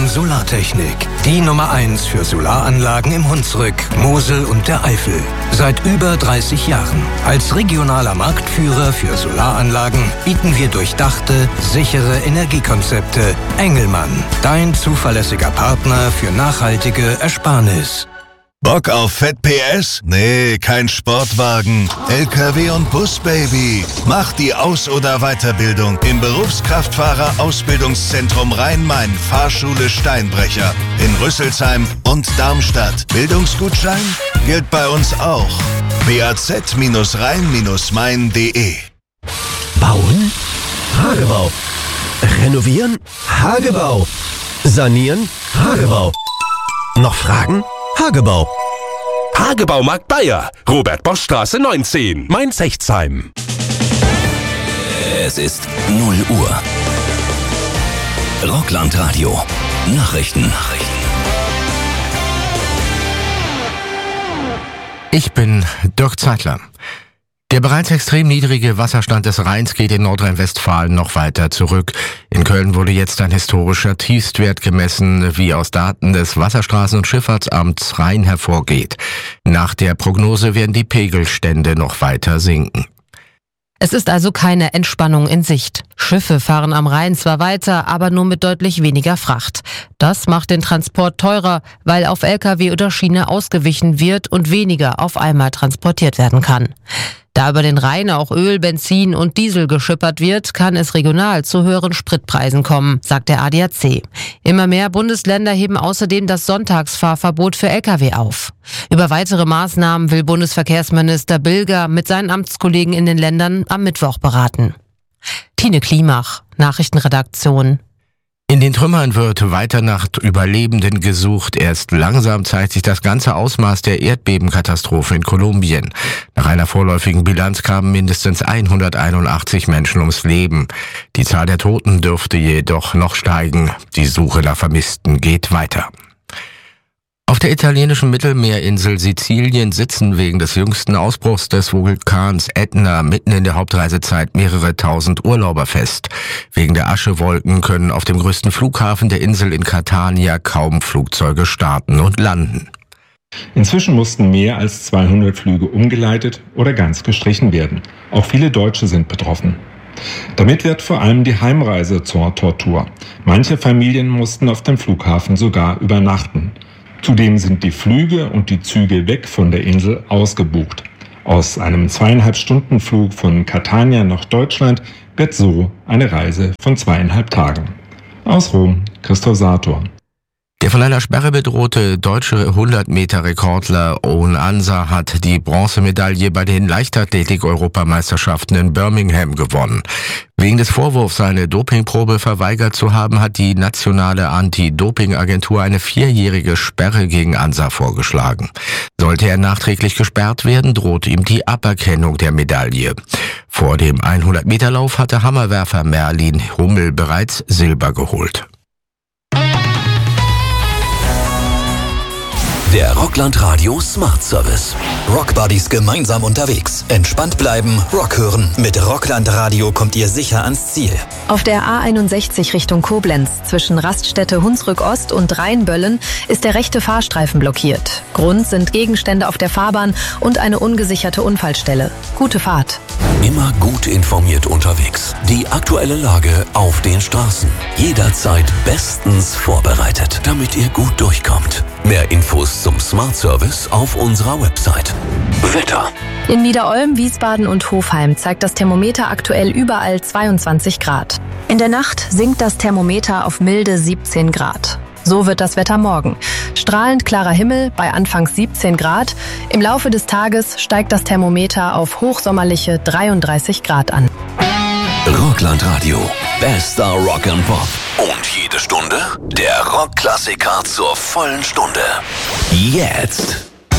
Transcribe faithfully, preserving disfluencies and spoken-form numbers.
Rhein Solartechnik. Die Nummer eins für Solaranlagen im Hunsrück, Mosel und der Eifel. Seit über dreißig Jahren. Als regionaler Marktführer für Solaranlagen bieten wir durchdachte, sichere Energiekonzepte. Engelmann, dein zuverlässiger Partner für nachhaltige Ersparnis. Bock auf Fett-P S? Nee, kein Sportwagen. L K W und Bus, Baby. Mach die Aus- oder Weiterbildung im Berufskraftfahrer-Ausbildungszentrum Rhein-Main, Fahrschule Steinbrecher in Rüsselsheim und Darmstadt. Bildungsgutschein gilt bei uns auch. b a z Rhein Main punkt de Bauen? Hagebau. Renovieren? Hagebau. Sanieren? Hagebau. Noch Fragen? Hagebau. Hagebaumarkt Bayer. Robert-Bosch-Straße neunzehn. Mainz-Hechtsheim. Es ist null Uhr. Rockland-Radio. Nachrichten. Ich bin Dirk Zeitler. Der bereits extrem niedrige Wasserstand des Rheins geht in Nordrhein-Westfalen noch weiter zurück. In Köln wurde jetzt ein historischer Tiefstwert gemessen, wie aus Daten des Wasserstraßen- und Schifffahrtsamts Rhein hervorgeht. Nach der Prognose werden die Pegelstände noch weiter sinken. Es ist also keine Entspannung in Sicht. Schiffe fahren am Rhein zwar weiter, aber nur mit deutlich weniger Fracht. Das macht den Transport teurer, weil auf L K W oder Schiene ausgewichen wird und weniger auf einmal transportiert werden kann. Da über den Rhein auch Öl, Benzin und Diesel geschippert wird, kann es regional zu höheren Spritpreisen kommen, sagt der A D A C. Immer mehr Bundesländer heben außerdem das Sonntagsfahrverbot für L K W auf. Über weitere Maßnahmen will Bundesverkehrsminister Bilger mit seinen Amtskollegen in den Ländern am Mittwoch beraten. Tine Klimach, Nachrichtenredaktion. In den Trümmern wird weiter nach Überlebenden gesucht. Erst langsam zeigt sich das ganze Ausmaß der Erdbebenkatastrophe in Kolumbien. Nach einer vorläufigen Bilanz kamen mindestens hunderteinundachtzig Menschen ums Leben. Die Zahl der Toten dürfte jedoch noch steigen. Die Suche nach Vermissten geht weiter. Auf der italienischen Mittelmeerinsel Sizilien sitzen wegen des jüngsten Ausbruchs des Vulkans Ätna mitten in der Hauptreisezeit mehrere tausend Urlauber fest. Wegen der Aschewolken können auf dem größten Flughafen der Insel in Catania kaum Flugzeuge starten und landen. Inzwischen mussten mehr als zweihundert Flüge umgeleitet oder ganz gestrichen werden. Auch viele Deutsche sind betroffen. Damit wird vor allem die Heimreise zur Tortur. Manche Familien mussten auf dem Flughafen sogar übernachten. Zudem sind die Flüge und die Züge weg von der Insel ausgebucht. Aus einem zweieinhalb Stunden Flug von Catania nach Deutschland wird so eine Reise von zweieinhalb Tagen. Aus Rom, Christoph Sator. Der von einer Sperre bedrohte deutsche hundert-Meter-Rekordler Owen Ansa hat die Bronzemedaille bei den Leichtathletik-Europameisterschaften in Birmingham gewonnen. Wegen des Vorwurfs, seine Dopingprobe verweigert zu haben, hat die nationale Anti-Doping-Agentur eine vierjährige Sperre gegen Ansa vorgeschlagen. Sollte er nachträglich gesperrt werden, droht ihm die Aberkennung der Medaille. Vor dem hundert-Meter-Lauf hatte Hammerwerfer Merlin Hummel bereits Silber geholt. Der Rockland Radio Smart Service. Rockbuddies gemeinsam unterwegs. Entspannt bleiben, Rock hören. Mit Rockland Radio kommt ihr sicher ans Ziel. Auf der A einundsechzig Richtung Koblenz zwischen Raststätte Hunsrück Ost und Rheinböllen ist der rechte Fahrstreifen blockiert. Grund sind Gegenstände auf der Fahrbahn und eine ungesicherte Unfallstelle. Gute Fahrt. Immer gut informiert unterwegs. Die aktuelle Lage auf den Straßen. Jederzeit bestens vorbereitet, damit ihr gut durchkommt. Mehr Infos zum Smart Service auf unserer Website. Wetter. In Niederolm, Wiesbaden und Hofheim zeigt das Thermometer aktuell überall zweiundzwanzig Grad. In der Nacht sinkt das Thermometer auf milde siebzehn Grad. So wird das Wetter morgen. Strahlend klarer Himmel bei anfangs siebzehn Grad. Im Laufe des Tages steigt das Thermometer auf hochsommerliche dreiunddreißig Grad an. Rockland Radio. Bester Rock and Pop. Und jede Stunde der Rockklassiker zur vollen Stunde. Jetzt.